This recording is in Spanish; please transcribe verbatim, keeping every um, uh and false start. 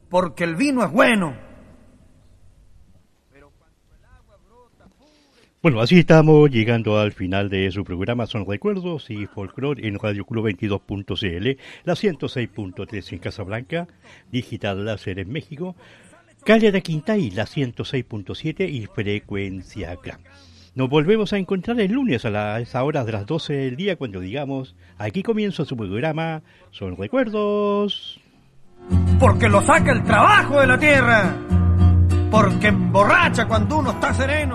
porque el vino es bueno. Bueno, así estamos llegando al final de su programa. Son recuerdos y folclore en Radio Club veintidós punto c l, la ciento seis punto tres en Casablanca, Digital Láser en México, Calera Quintay, la ciento seis punto siete y Frecuencia Clan. Nos volvemos a encontrar el lunes a las horas de las doce del día cuando digamos, aquí comienza su programa, Son Recuerdos. Porque lo saca el trabajo de la tierra, porque emborracha cuando uno está sereno.